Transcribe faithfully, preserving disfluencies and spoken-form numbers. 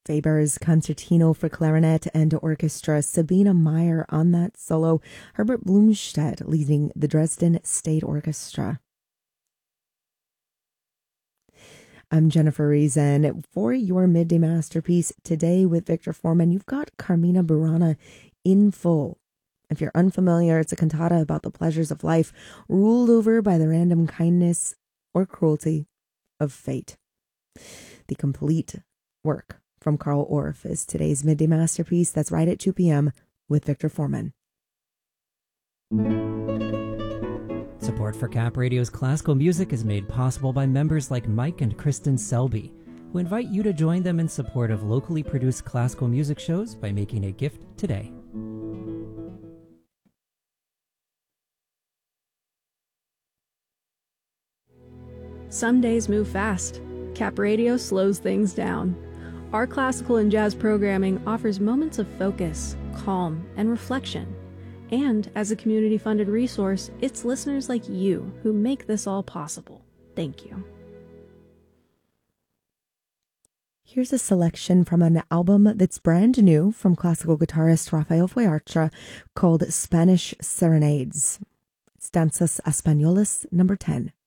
Weber's Concertino for Clarinet and Orchestra, Sabina Meyer on that solo, Herbert Blumstedt leading the Dresden State Orchestra. I'm Jennifer Reason. For your midday masterpiece today with Victor Foreman, you've got Carmina Burana in full. If you're unfamiliar, it's a cantata about the pleasures of life, ruled over by the random kindness or cruelty of fate. The complete work from Carl Orff is today's midday masterpiece. That's right at two p.m. with Victor Foreman. Support for Cap Radio's classical music is made possible by members like Mike and Kristen Selby, who invite you to join them in support of locally produced classical music shows by making a gift today. Some days move fast. Cap Radio slows things down. Our classical and jazz programming offers moments of focus, calm, and reflection. And as a community-funded resource, it's listeners like you who make this all possible. Thank you. Here's a selection from an album that's brand new from classical guitarist Rafael Feuarcha called Spanish Serenades. It's Danzas Españolas number ten.